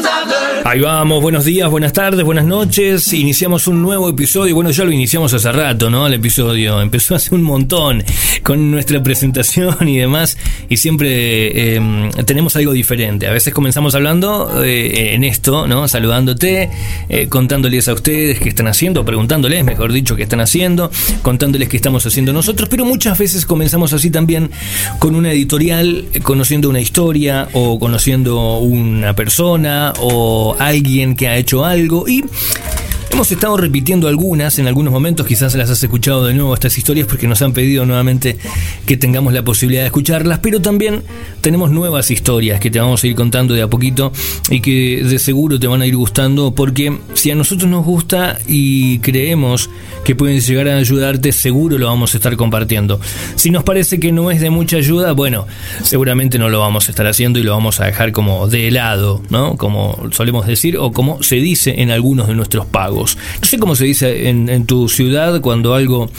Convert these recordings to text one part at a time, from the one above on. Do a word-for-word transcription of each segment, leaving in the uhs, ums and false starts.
Ahí vamos, buenos días, buenas tardes, buenas noches. Iniciamos un nuevo episodio. Bueno, ya lo iniciamos hace rato, ¿no? El episodio empezó hace un montón con nuestra presentación y demás. Y siempre eh, tenemos algo diferente. A veces comenzamos hablando eh, en esto, ¿no? Saludándote, eh, contándoles a ustedes qué están haciendo, preguntándoles, mejor dicho, qué están haciendo, contándoles qué estamos haciendo nosotros. Pero muchas veces comenzamos así también con una editorial, conociendo una historia o conociendo una persona o alguien que ha hecho algo, y hemos estado repitiendo algunas en algunos momentos. Quizás las has escuchado de nuevo estas historias porque nos han pedido nuevamente que tengamos la posibilidad de escucharlas, pero también tenemos nuevas historias que te vamos a ir contando de a poquito y que de seguro te van a ir gustando, porque si a nosotros nos gusta y creemos que pueden llegar a ayudarte, seguro lo vamos a estar compartiendo. Si nos parece que no es de mucha ayuda, bueno, seguramente no lo vamos a estar haciendo y lo vamos a dejar como de lado, ¿no? Como solemos decir, o como se dice en algunos de nuestros pagos. No sé cómo se dice en, en tu ciudad cuando algo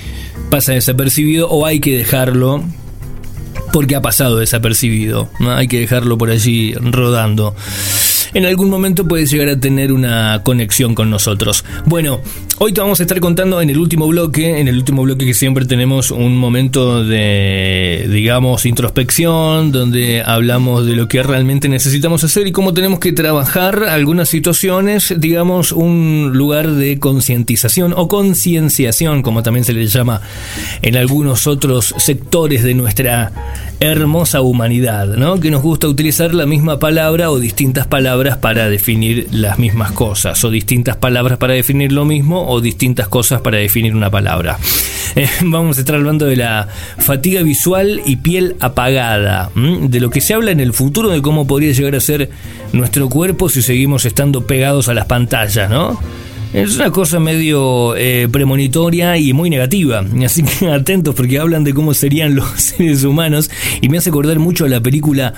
pasa desapercibido o hay que dejarlo porque ha pasado desapercibido, ¿no? Hay que dejarlo por allí rodando. En algún momento puedes llegar a tener una conexión con nosotros. Bueno, hoy te vamos a estar contando en el último bloque, en el último bloque que siempre tenemos un momento de, digamos, introspección, donde hablamos de lo que realmente necesitamos hacer y cómo tenemos que trabajar algunas situaciones, digamos, un lugar de concientización o concienciación, como también se le llama en algunos otros sectores de nuestra hermosa humanidad, ¿no? Que nos gusta utilizar la misma palabra o distintas palabras para definir las mismas cosas, o distintas palabras para definir lo mismo, o distintas cosas para definir una palabra. Eh, vamos a estar hablando de la fatiga visual y piel apagada, ¿m? De lo que se habla en el futuro, de cómo podría llegar a ser nuestro cuerpo si seguimos estando pegados a las pantallas, ¿no? Es una cosa medio eh, premonitoria y muy negativa, así que atentos porque hablan de cómo serían los seres humanos y me hace acordar mucho a la película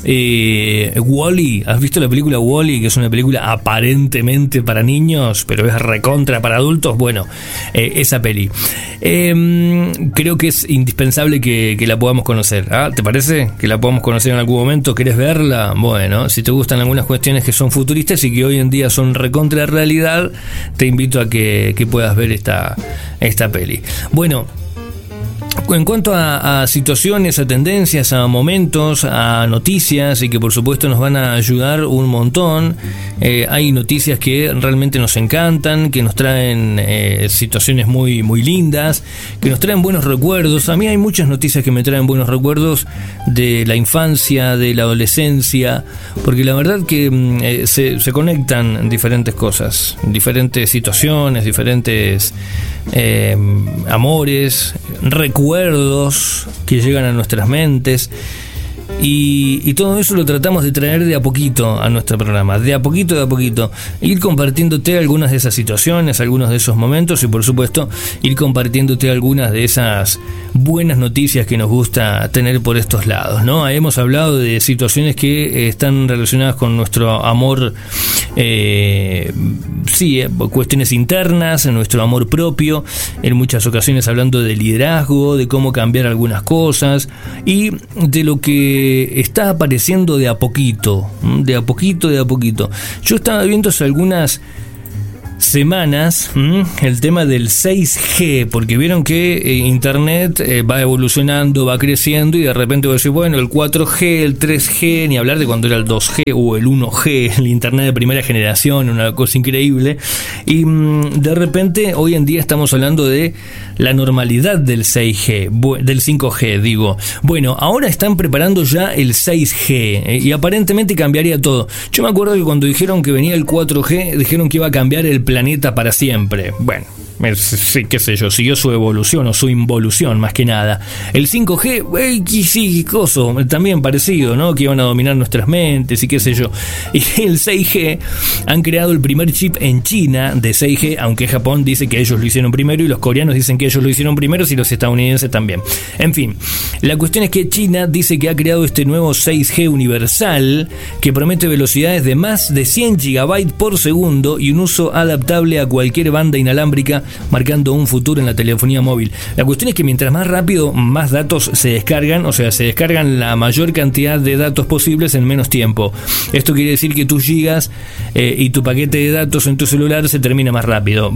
eh, Wall-E. ¿Has visto la película Wall-E? Que es una película aparentemente para niños, pero es recontra para adultos. Bueno, eh, esa peli. Eh, creo que es indispensable que, que la podamos conocer. ¿Ah? ¿Te parece? Que la podamos conocer en algún momento. ¿Querés verla? Bueno, si te gustan algunas cuestiones que son futuristas y que hoy en día son recontra realidad, te invito a que, que puedas ver esta, esta peli. Bueno, en cuanto a, a situaciones, a tendencias, a momentos, a noticias, y que por supuesto nos van a ayudar un montón, eh, hay noticias que realmente nos encantan, que nos traen eh, situaciones muy, muy lindas, que nos traen buenos recuerdos. A mí hay muchas noticias que me traen buenos recuerdos de la infancia, de la adolescencia, porque la verdad que eh, se, se conectan diferentes cosas, diferentes situaciones, diferentes eh, amores, recuerdos recuerdos que llegan a nuestras mentes y, y todo eso lo tratamos de traer de a poquito a nuestro programa, de a poquito, de a poquito, ir compartiéndote algunas de esas situaciones, algunos de esos momentos y por supuesto ir compartiéndote algunas de esas buenas noticias que nos gusta tener por estos lados, ¿no? Hemos hablado de situaciones que están relacionadas con nuestro amor, eh, sí, eh, cuestiones internas, nuestro amor propio, en muchas ocasiones hablando de liderazgo, de cómo cambiar algunas cosas y de lo que está apareciendo de a poquito, de a poquito, de a poquito. Yo estaba viendo hace algunas semanas ¿m? el tema del seis G, porque vieron que eh, Internet eh, va evolucionando, va creciendo y de repente voy a decir, bueno, el cuatro G, el tres G, ni hablar de cuando era el dos G o el uno G, el Internet de primera generación, una cosa increíble. Y mm, de repente hoy en día estamos hablando de la normalidad del seis G, bu- del cinco G, digo. Bueno, ahora están preparando ya el seis G eh, y aparentemente cambiaría todo. Yo me acuerdo que cuando dijeron que venía el cuatro G, dijeron que iba a cambiar el planeta para siempre. Bueno, sí, qué sé yo, siguió su evolución o su involución más que nada. El cinco G, eh, sí, coso, también parecido, ¿no? Que iban a dominar nuestras mentes y qué sé yo. Y el seis G, han creado el primer chip en China de seis G, aunque Japón dice que ellos lo hicieron primero y los coreanos dicen que ellos lo hicieron primero y los estadounidenses también. En fin, la cuestión es que China dice que ha creado este nuevo seis G universal que promete velocidades de más de cien gigabytes por segundo y un uso adaptable a cualquier banda inalámbrica marcando un futuro en la telefonía móvil. La cuestión es que mientras más rápido, más datos se descargan, o sea, se descargan la mayor cantidad de datos posibles en menos tiempo. Esto quiere decir que tus gigas eh, y tu paquete de datos en tu celular se termina más rápido.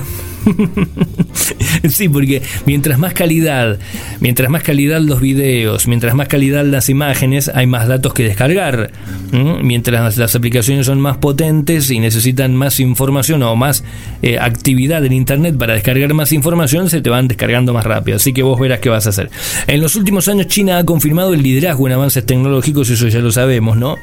Sí, porque mientras más calidad, mientras más calidad los videos, mientras más calidad las imágenes, hay más datos que descargar. ¿Mm? Mientras las aplicaciones son más potentes y necesitan más información o más eh, actividad en internet para descargar más información, se te van descargando más rápido. Así que vos verás qué vas a hacer. En los últimos años China ha confirmado el liderazgo en avances tecnológicos, eso ya lo sabemos, ¿no?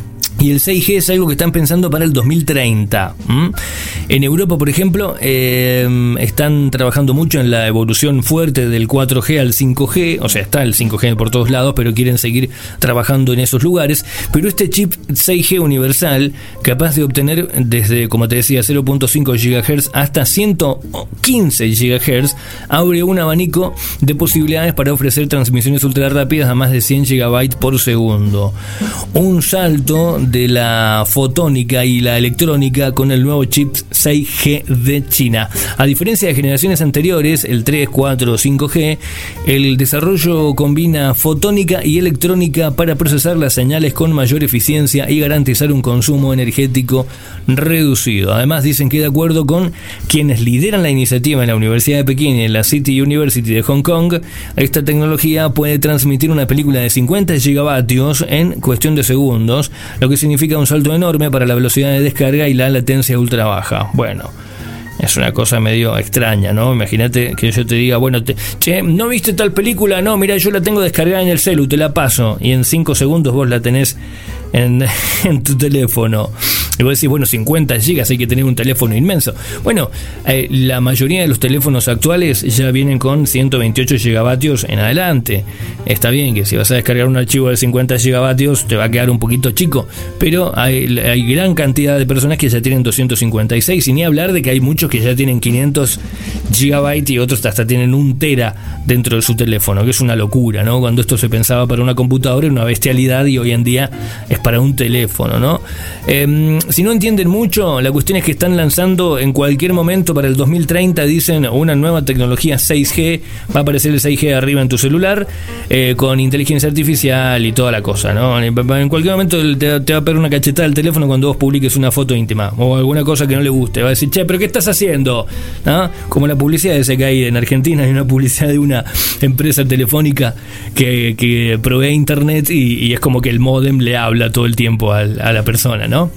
Y el seis G es algo que están pensando para el dos mil treinta. ¿Mm? En Europa, por ejemplo, eh, están trabajando mucho en la evolución fuerte del cuatro G al cinco G. O sea, está el cinco G por todos lados, pero quieren seguir trabajando en esos lugares. Pero este chip seis G universal, capaz de obtener desde, como te decía, cero punto cinco gigahertz hasta ciento quince gigahertz, abre un abanico de posibilidades para ofrecer transmisiones ultra rápidas a más de cien gigabytes por segundo. Un salto de la fotónica y la electrónica con el nuevo chip seis G de China. A diferencia de generaciones anteriores, el tres, cuatro o cinco G, el desarrollo combina fotónica y electrónica para procesar las señales con mayor eficiencia y garantizar un consumo energético reducido. Además, dicen que de acuerdo con quienes lideran la iniciativa en la Universidad de Pekín y en la City University de Hong Kong, esta tecnología puede transmitir una película de cincuenta gigavatios en cuestión de segundos, lo que significa un salto enorme para la velocidad de descarga y la latencia ultra baja. Bueno, es una cosa medio extraña, ¿no? Imagínate que yo te diga, bueno, te, che, ¿no viste tal película? No, mira, yo la tengo descargada en el celu, te la paso, y en cinco segundos vos la tenés en, en tu teléfono. Y vos decís, bueno, cincuenta gigas, hay que tener un teléfono inmenso. Bueno, eh, la mayoría de los teléfonos actuales ya vienen con ciento veintiocho gigavatios en adelante. Está bien que si vas a descargar un archivo de cincuenta gigavatios te va a quedar un poquito chico, pero hay, hay gran cantidad de personas que ya tienen doscientos cincuenta y seis, y ni hablar de que hay muchos que ya tienen quinientos gigabytes y otros hasta tienen un tera dentro de su teléfono, que es una locura, ¿no? Cuando esto se pensaba para una computadora era una bestialidad y hoy en día es para un teléfono, ¿no? Eh, Si no entienden mucho, la cuestión es que están lanzando en cualquier momento para el dos mil treinta, dicen, una nueva tecnología seis G. Va a aparecer el seis G arriba en tu celular, eh, con inteligencia artificial y toda la cosa, ¿no? En cualquier momento te, te va a pegar una cachetada al teléfono cuando vos publiques una foto íntima o alguna cosa que no le guste. Va a decir, che, ¿pero qué estás haciendo? ¿No? Como la publicidad esa que hay en Argentina, hay una publicidad de una empresa telefónica que, que provee internet y, y es como que el módem le habla todo el tiempo a, a la persona, ¿no?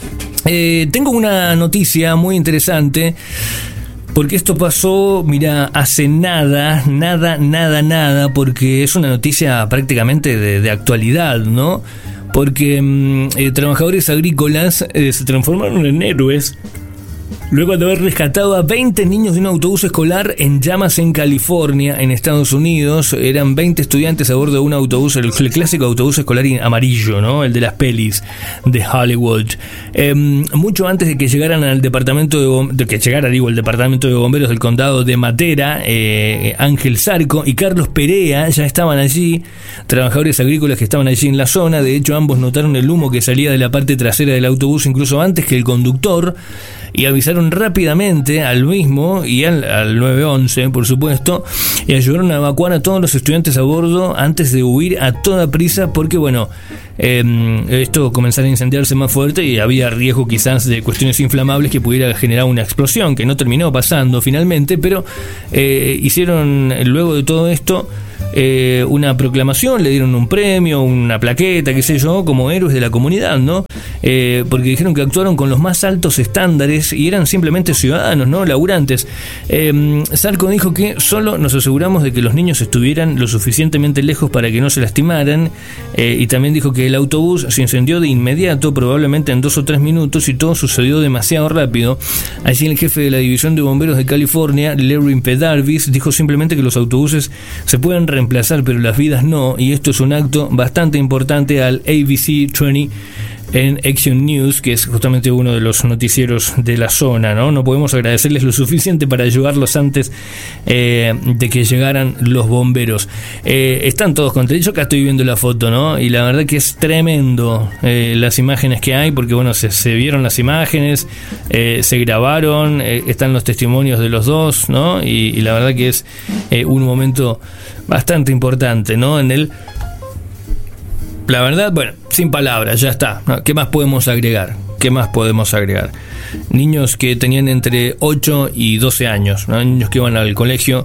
Eh, tengo una noticia muy interesante, porque esto pasó, mira, hace nada, nada, nada, nada, porque es una noticia prácticamente de, de actualidad, ¿no? Porque eh, trabajadores agrícolas eh, se transformaron en héroes luego de haber rescatado a veinte niños de un autobús escolar en llamas en California, en Estados Unidos. Eran veinte estudiantes a bordo de un autobús, el, el clásico autobús escolar amarillo, ¿no? El de las pelis de Hollywood. Eh, mucho antes de que llegaran al departamento de, de que llegara, digo, el departamento de bomberos del condado de Matera, eh, Ángel Zarco y Carlos Perea ya estaban allí, trabajadores agrícolas que estaban allí en la zona. De hecho, ambos notaron el humo que salía de la parte trasera del autobús incluso antes que el conductor, y avisaron rápidamente al mismo y al, al nueve once, por supuesto, y ayudaron a evacuar a todos los estudiantes a bordo antes de huir a toda prisa, porque bueno, eh, esto comenzara a incendiarse más fuerte y había riesgo quizás de cuestiones inflamables que pudiera generar una explosión, que no terminó pasando finalmente, pero eh, hicieron luego de todo esto Eh, una proclamación, le dieron un premio, una plaqueta, qué sé yo, como héroes de la comunidad, ¿no? Eh, porque dijeron que actuaron con los más altos estándares y eran simplemente ciudadanos, ¿no? Laburantes. Eh, Zarco dijo que solo nos aseguramos de que los niños estuvieran lo suficientemente lejos para que no se lastimaran, eh, y también dijo que el autobús se incendió de inmediato, probablemente en dos o tres minutos, y todo sucedió demasiado rápido. Allí el jefe de la división de bomberos de California, Larry Pedarvis, dijo simplemente que los autobuses se pueden reemplazar, pero las vidas no, y esto es un acto bastante importante al A B C veinte en Action News, que es justamente uno de los noticieros de la zona, ¿no? No podemos agradecerles lo suficiente para ayudarlos antes eh, de que llegaran los bomberos. Eh, están todos contentos. Yo acá estoy viendo la foto, ¿no? Y la verdad que es tremendo eh, las imágenes que hay, porque bueno, se, se vieron las imágenes, eh, se grabaron, eh, están los testimonios de los dos, ¿no? Y, y la verdad que es eh, un momento bastante importante, ¿no? En el La verdad, bueno, sin palabras, ya está, ¿no? ¿Qué más podemos agregar? ¿Qué más podemos agregar? Niños que tenían entre ocho y doce años, ¿no? Niños que iban al colegio,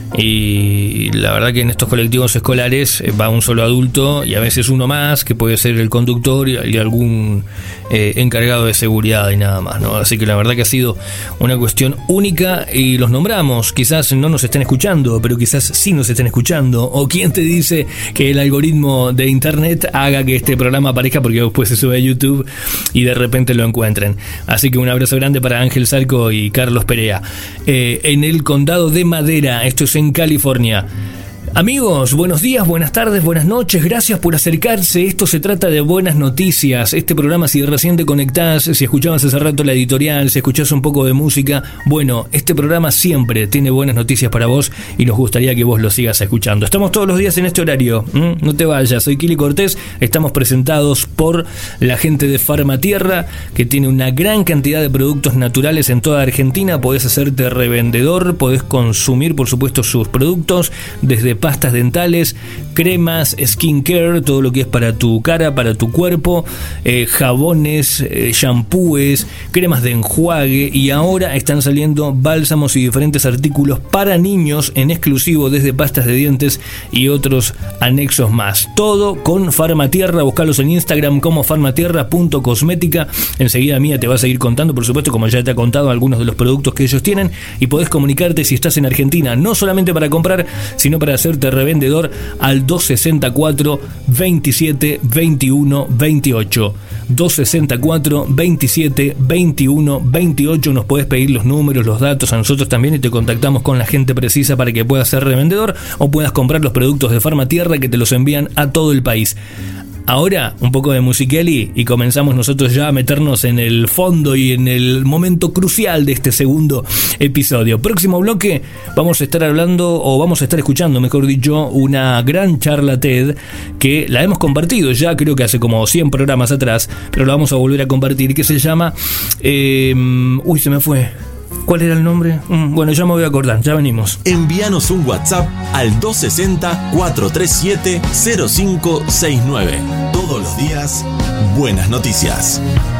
y la verdad que en estos colectivos escolares va un solo adulto y a veces uno más, que puede ser el conductor y algún eh, encargado de seguridad y nada más, ¿no? Así que la verdad que ha sido una cuestión única y los nombramos. Quizás no nos estén escuchando, pero quizás sí nos estén escuchando. O quién te dice que el algoritmo de internet haga que este programa aparezca, porque después se sube a YouTube y de repente lo encuentren. Así que un abrazo grande para Ángel Salco y Carlos Perea. Eh, en el condado de Madera, esto es en California. Amigos, buenos días, buenas tardes, buenas noches, gracias por acercarse. Esto se trata de buenas noticias. Este programa, si recién te conectás, si escuchabas hace rato la editorial, si escuchás un poco de música, bueno, este programa siempre tiene buenas noticias para vos y nos gustaría que vos lo sigas escuchando. Estamos todos los días en este horario, ¿Mm? No te vayas, soy Kili Cortés, estamos presentados por la gente de Farmatierra, que tiene una gran cantidad de productos naturales en toda Argentina. Podés hacerte revendedor, podés consumir, por supuesto, sus productos, desde pastas dentales, cremas, skincare, todo lo que es para tu cara, para tu cuerpo, eh, jabones, eh, shampoos, cremas de enjuague, y ahora están saliendo bálsamos y diferentes artículos para niños en exclusivo, desde pastas de dientes y otros anexos más. Todo con Farmatierra. Buscalos en Instagram como farmatierra punto cosmética. Enseguida Mía te va a seguir contando, por supuesto, como ya te ha contado, algunos de los productos que ellos tienen, y podés comunicarte si estás en Argentina, no solamente para comprar, sino para hacer revendedor al dos sesenta y cuatro, veintisiete, veintiuno, veintiocho. dos sesenta y cuatro, veintisiete, veintiuno, veintiocho. Nos podés pedir los números, los datos a nosotros también, y te contactamos con la gente precisa para que puedas ser revendedor o puedas comprar los productos de Farmatierra, que te los envían a todo el país. Ahora, un poco de musiqueli y comenzamos nosotros ya a meternos en el fondo y en el momento crucial de este segundo episodio. Próximo bloque vamos a estar hablando, o vamos a estar escuchando, mejor dicho, una gran charla TED que la hemos compartido ya, creo que hace como cien programas atrás, pero la vamos a volver a compartir, que se llama... Eh, uy, se me fue... ¿Cuál era el nombre? Bueno, ya me voy a acordar, ya venimos. Envíanos un WhatsApp al dos sesenta, cuatrocientos treinta y siete, cero cinco sesenta y nueve. Todos los días, buenas noticias.